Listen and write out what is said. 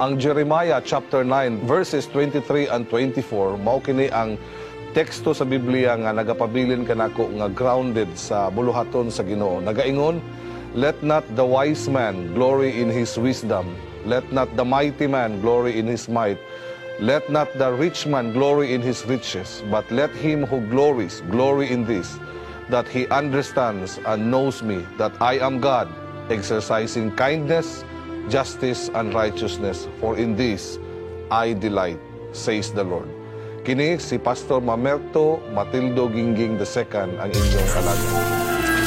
Ang Jeremiah chapter 9 verses 23 and 24 mao kini ang teksto sa Biblia nga nagapabilin kanako nga grounded sa buluhaton sa Ginoo. Nagaingon, "Let not the wise man glory in his wisdom, let not the mighty man glory in his might, let not the rich man glory in his riches, but let him who glories glory in this, that he understands and knows me, that I am God, exercising kindness, justice, and righteousness, for in this I delight, says the Lord." Kini si Pastor Mamerto Matildo Gingging II ang inyong kalaga.